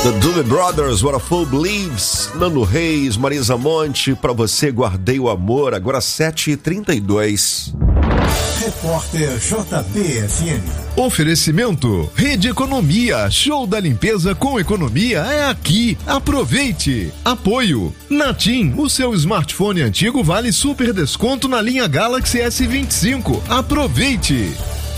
The Doobie Brothers, What a Fool Believes. Nando Reis, Marisa Monte, pra você guardei o amor, agora 7h32. Repórter JBFM. Oferecimento Rede Economia, show da limpeza com economia é aqui, aproveite. Apoio Natim, o seu smartphone antigo vale super desconto na linha Galaxy S25, aproveite.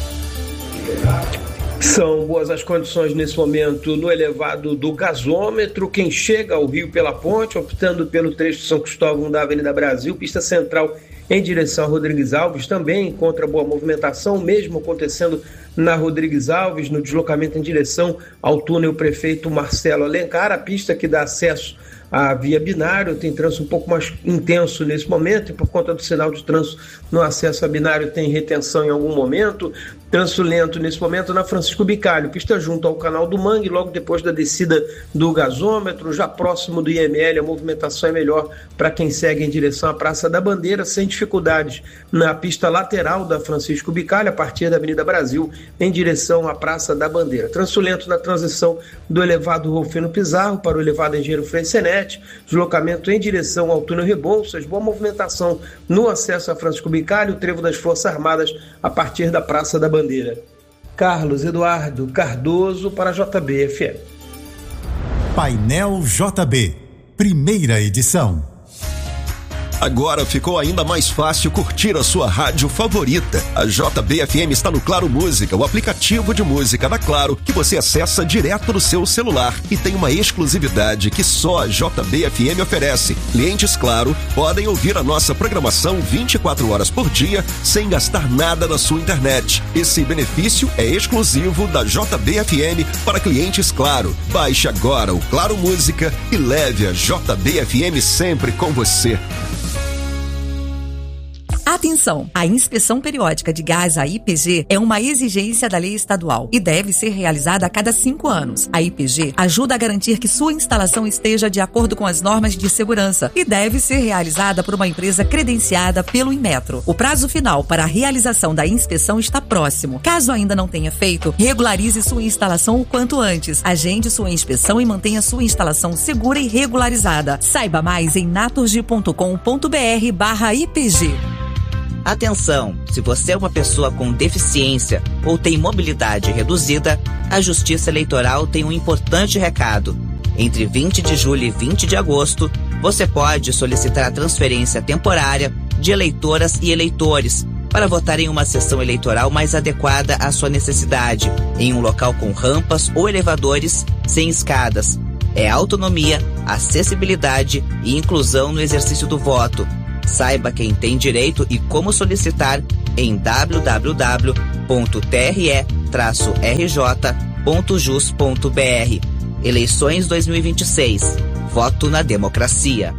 São boas as condições nesse momento no elevado do gasômetro. Quem chega ao Rio pela ponte, optando pelo trecho de São Cristóvão da Avenida Brasil, pista central em direção a Rodrigues Alves, também encontra boa movimentação, mesmo acontecendo na Rodrigues Alves, no deslocamento em direção ao túnel Prefeito Marcelo Alencar, a pista que dá acesso à via binário tem trânsito um pouco mais intenso nesse momento e por conta do sinal de trânsito no acesso a binário tem retenção em algum momento. Trânsito lento nesse momento na Francisco Bicalho, pista junto ao Canal do Mangue, logo depois da descida do gasômetro, já próximo do IML, a movimentação é melhor para quem segue em direção à Praça da Bandeira, sem dificuldades na pista lateral da Francisco Bicalho, a partir da Avenida Brasil, em direção à Praça da Bandeira. Trânsito lento na transição do elevado Rufino Pizarro para o elevado Engenheiro Freicenete, deslocamento em direção ao túnel Rebouças, boa movimentação no acesso a Francisco Bicalho, o trevo das Forças Armadas a partir da Praça da Bandeira. Carlos Eduardo Cardoso para a JBFM. Painel JB, primeira edição. Agora ficou ainda mais fácil curtir a sua rádio favorita. A JBFM está no Claro Música, o aplicativo de música da Claro, que você acessa direto no seu celular e tem uma exclusividade que só a JBFM oferece. Clientes Claro podem ouvir a nossa programação 24 horas por dia, sem gastar nada na sua internet. Esse benefício é exclusivo da JBFM para clientes Claro. Baixe agora o Claro Música e leve a JBFM sempre com você. Atenção! A inspeção periódica de gás, a IPG, é uma exigência da lei estadual e deve ser realizada a cada 5 anos. A IPG ajuda a garantir que sua instalação esteja de acordo com as normas de segurança e deve ser realizada por uma empresa credenciada pelo Inmetro. O prazo final para a realização da inspeção está próximo. Caso ainda não tenha feito, regularize sua instalação o quanto antes. Agende sua inspeção e mantenha sua instalação segura e regularizada. Saiba mais em naturgy.com.br/IPG. Atenção! Se você é uma pessoa com deficiência ou tem mobilidade reduzida, a Justiça Eleitoral tem um importante recado. Entre 20 de julho e 20 de agosto, você pode solicitar a transferência temporária de eleitoras e eleitores para votar em uma sessão eleitoral mais adequada à sua necessidade, em um local com rampas ou elevadores sem escadas. É autonomia, acessibilidade e inclusão no exercício do voto. Saiba quem tem direito e como solicitar em www.tre-rj.jus.br. Eleições 2026. Voto na democracia.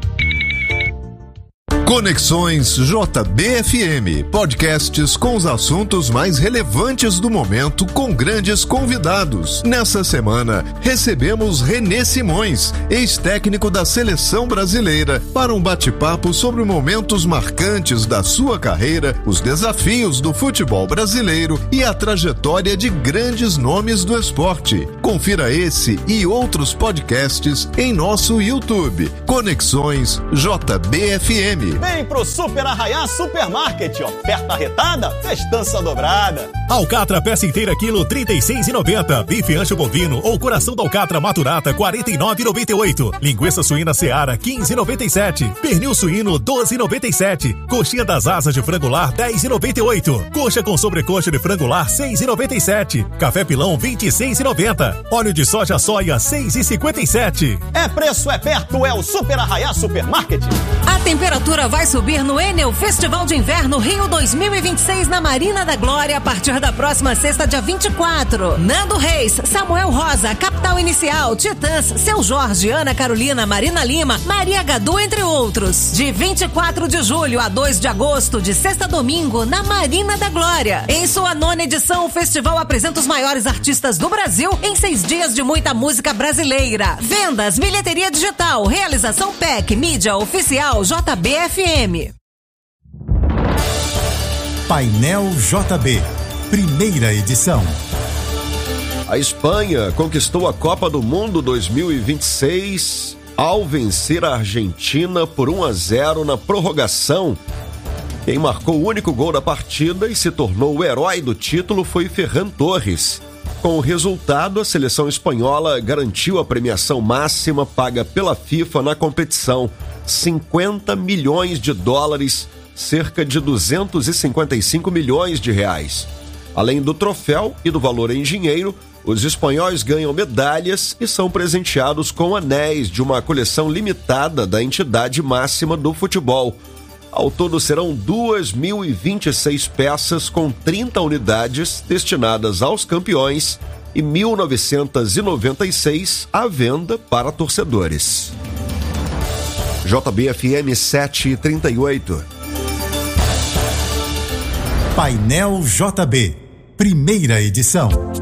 Conexões JBFM, podcasts com os assuntos mais relevantes do momento com grandes convidados. Nessa semana, recebemos Renê Simões, ex-técnico da Seleção Brasileira, para um bate-papo sobre momentos marcantes da sua carreira, os desafios do futebol brasileiro e a trajetória de grandes nomes do esporte. Confira esse e outros podcasts em nosso YouTube. Conexões JBFM. Vem pro Super Arraiá Supermarket, oferta arretada, festança dobrada. Alcatra peça inteira quilo R$36,90. Bife ancho bovino ou coração da alcatra maturata R$49,98. Linguiça suína Seara R$15,97. Pernil suíno R$12,97. Coxinha das asas de frango lar R$10,98. Coxa com sobrecoxa de frango lar R$6,97. Café pilão R$26,90. Óleo de soja R$6,57. É preço, é perto, é o Super Arraiá Supermarket. A temperatura vai subir no Enel Festival de Inverno Rio 2026 na Marina da Glória a partir da próxima sexta, dia 24. Nando Reis, Samuel Rosa, Capital Inicial, Titãs, Seu Jorge, Ana Carolina, Marina Lima, Maria Gadu, entre outros. De 24 de julho a 2 de agosto, de sexta a domingo, na Marina da Glória. Em sua 9ª edição, o festival apresenta os maiores artistas do Brasil em 6 dias de muita música brasileira. Vendas, bilheteria digital, realização PEC, mídia oficial JBFM. Painel JB, primeira edição. A Espanha conquistou a Copa do Mundo 2026 ao vencer a Argentina por 1-0 na prorrogação. Quem marcou o único gol da partida e se tornou o herói do título foi Ferran Torres. Com o resultado, a seleção espanhola garantiu a premiação máxima paga pela FIFA na competição, $50 milhões, cerca de 255 milhões de reais. Além do troféu e do valor em dinheiro, os espanhóis ganham medalhas e são presenteados com anéis de uma coleção limitada da entidade máxima do futebol. Ao todo serão 2.026 peças com 30 unidades destinadas aos campeões e 1.996 à venda para torcedores. JBFM 738. Painel JB, primeira edição.